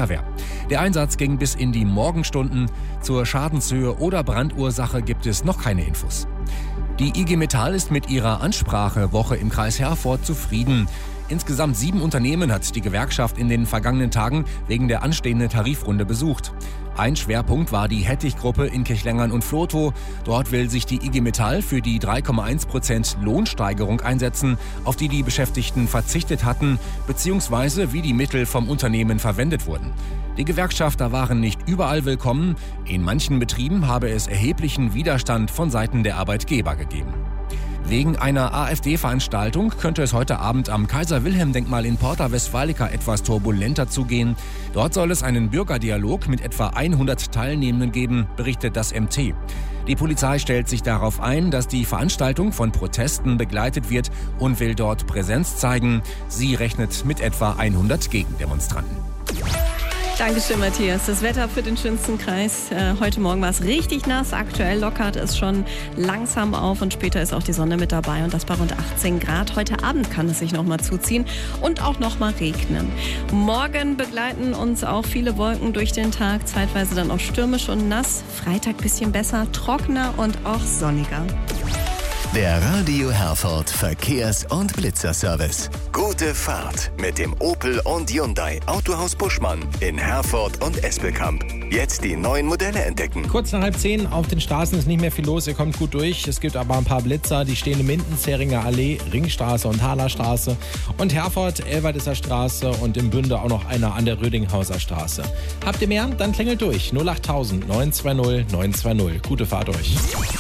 Feuerwehr. Der Einsatz ging bis in die Morgenstunden. Zur Schadenshöhe oder Brandursache gibt es noch keine Infos. Die IG Metall ist mit ihrer Ansprachewoche im Kreis Herford zufrieden. Insgesamt 7 Unternehmen hat die Gewerkschaft in den vergangenen Tagen wegen der anstehenden Tarifrunde besucht. Ein Schwerpunkt war die Hettich-Gruppe in Kirchlengern und Vlotho. Dort will sich die IG Metall für die 3,1% Lohnsteigerung einsetzen, auf die die Beschäftigten verzichtet hatten, beziehungsweise wie die Mittel vom Unternehmen verwendet wurden. Die Gewerkschafter waren nicht überall willkommen. In manchen Betrieben habe es erheblichen Widerstand von Seiten der Arbeitgeber gegeben. Wegen einer AfD-Veranstaltung könnte es heute Abend am Kaiser-Wilhelm-Denkmal in Porta Westfalica etwas turbulenter zugehen. Dort soll es einen Bürgerdialog mit etwa 100 Teilnehmenden geben, berichtet das MT. Die Polizei stellt sich darauf ein, dass die Veranstaltung von Protesten begleitet wird und will dort Präsenz zeigen. Sie rechnet mit etwa 100 Gegendemonstranten. Dankeschön, Matthias. Das Wetter für den schönsten Kreis. Heute Morgen war es richtig nass. Aktuell lockert es schon langsam auf und später ist auch die Sonne mit dabei und das bei rund 18 Grad. Heute Abend kann es sich noch mal zuziehen und auch noch mal regnen. Morgen begleiten uns auch viele Wolken durch den Tag, zeitweise dann auch stürmisch und nass. Freitag bisschen besser, trockener und auch sonniger. Der Radio Herford Verkehrs- und Blitzerservice. Gute Fahrt mit dem Opel und Hyundai Autohaus Buschmann in Herford und Espelkamp. Jetzt die neuen Modelle entdecken. Kurz nach 9:30 auf den Straßen ist nicht mehr viel los, ihr kommt gut durch. Es gibt aber ein paar Blitzer, die stehen in Minden, Zähringer Allee, Ringstraße und Halerstraße und Herford, Elverdeser Straße und im Bünde auch noch einer an der Rödinghauser Straße. Habt ihr mehr? Dann klingelt durch. 08000 920 920. Gute Fahrt euch.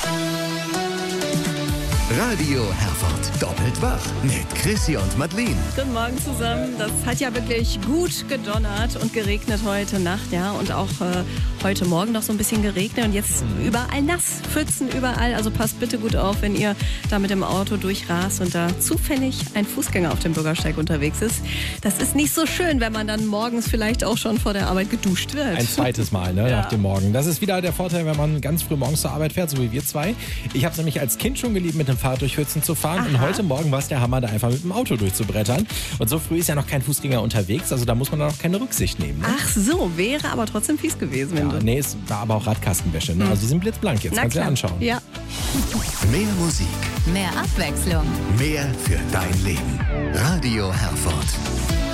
Radio Herford. Doppelt wach mit Chrissy und Madeleine. Guten Morgen zusammen. Das hat ja wirklich gut gedonnert und geregnet heute Nacht, ja. Und auch heute Morgen noch so ein bisschen geregnet und jetzt überall nass. Pfützen überall. Also passt bitte gut auf, wenn ihr da mit dem Auto durchrast und da zufällig ein Fußgänger auf dem Bürgersteig unterwegs ist. Das ist nicht so schön, wenn man dann morgens vielleicht auch schon vor der Arbeit geduscht wird. Ein zweites Mal, ne, nach dem Morgen. Das ist wieder der Vorteil, wenn man ganz früh morgens zur Arbeit fährt, so wie wir zwei. Ich habe es nämlich als Kind schon geliebt, mit dem Fahrrad durch Pfützen zu fahren. Aha. Und heute Morgen war es der Hammer, da einfach mit dem Auto durchzubrettern. Und so früh ist ja noch kein Fußgänger unterwegs, also da muss man noch keine Rücksicht nehmen. Ne? Ach so, wäre aber trotzdem fies gewesen. Wenn du... Nee, es war aber auch Radkastenwäsche. Ne? Also die sind blitzblank jetzt, kannst du dir anschauen. Ja. Mehr Musik. Mehr Abwechslung. Mehr für dein Leben. Radio Herford.